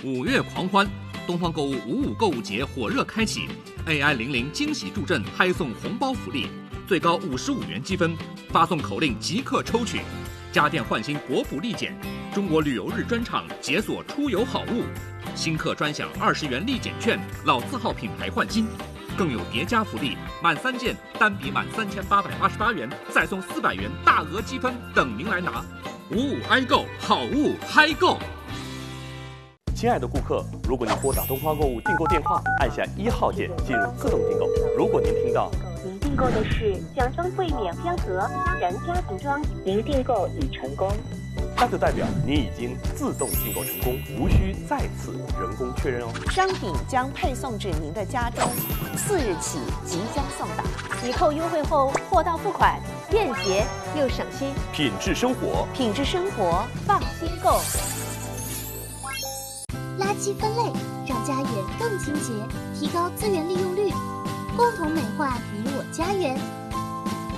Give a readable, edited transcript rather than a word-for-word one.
5月狂欢，东方购物55购物节火热开启 ，AI00惊喜助阵，嗨送红包福利，最高55元积分，发送口令即刻抽取。家电换新国补立减，中国旅游日专场解锁出游好物，新客专享20元立减券，老字号品牌换新。更有叠加福利，满3件单笔满3888元，再送400元大额积分等您来拿。55爱购，好物嗨购！ 亲爱的顾客，如果您拨打东方购物订购电话，按下1号键进入自动订购。如果您听到您订购的是奖装柜免标盒然家庭装，您订购已成功， 那就代表您已经自动订购成功，无需再次人工确认哦。 商品将配送至您的家中，4日起即将送达。 抵扣优惠后，货到付款，便捷又省心。 品质生活， 品质生活， 放心购。 垃圾分类，让家园更清洁，提高资源利用率，共同美化你我家园。